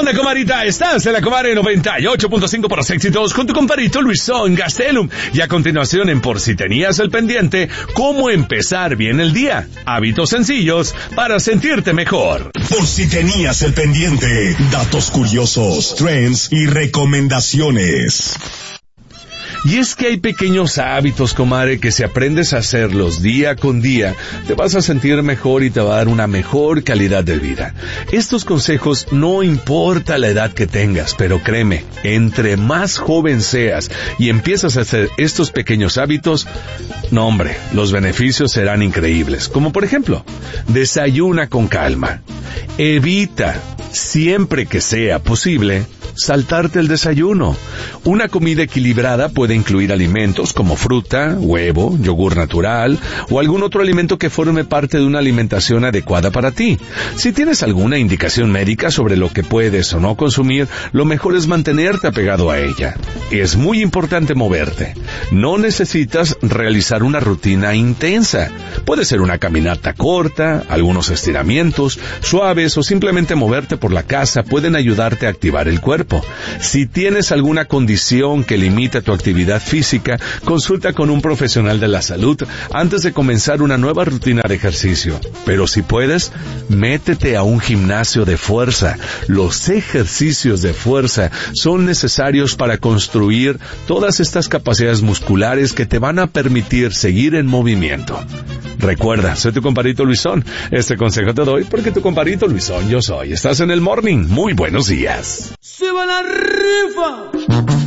onda, comadita? Estás en la Comadre 98.5 por los éxitos con tu compadrito Luisón Gastelum. Y a continuación, en Por si tenías el pendiente, cómo empezar bien el día. Hábitos sencillos para sentirte mejor. Por si tenías el pendiente, datos curiosos, trends y recomendaciones. Y es que hay pequeños hábitos, comadre, que si aprendes a hacerlos día con día, te vas a sentir mejor y te va a dar una mejor calidad de vida. Estos consejos no importa la edad que tengas, pero créeme, entre más joven seas y empiezas a hacer estos pequeños hábitos, no hombre, los beneficios serán increíbles. Como por ejemplo, desayuna con calma. Evita, siempre que sea posible, saltarte el desayuno. Una comida equilibrada puede incluir alimentos como fruta, huevo, yogur natural o algún otro alimento que forme parte de una alimentación adecuada para ti. Si tienes alguna indicación médica sobre lo que puedes o no consumir, lo mejor es mantenerte apegado a ella. Es muy importante moverte. No necesitas realizar una rutina intensa. Puede ser una caminata corta, algunos estiramientos suaves o simplemente moverte por la casa pueden ayudarte a activar el cuerpo. Si tienes alguna condición que limita tu actividad física, consulta con un profesional de la salud antes de comenzar una nueva rutina de ejercicio. Pero si puedes, métete a un gimnasio de fuerza. Los ejercicios de fuerza son necesarios para construir todas estas capacidades musculares que te van a permitir seguir en movimiento. Recuerda, soy tu compadrito Luisón. Este consejo te doy porque tu compadrito Luisón yo soy. Estás en el Morning. Muy buenos días. ¡Se va la rifa!